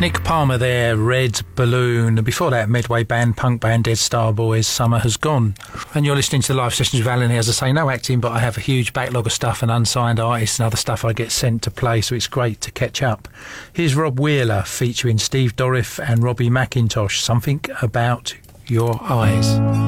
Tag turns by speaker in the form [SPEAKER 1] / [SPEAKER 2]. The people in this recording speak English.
[SPEAKER 1] Nick Palmer there, Red Balloon. And before that, Medway band, punk band, Dead Star Boys, Summer Has Gone. And you're listening to the live sessions with Alan here. As I say, no acting, but I have a huge backlog of stuff and unsigned artists and other stuff I get sent to play, so it's great to catch up. Here's Rob Wheeler featuring Steve Dorif and Robbie McIntosh, Something About Your Eyes.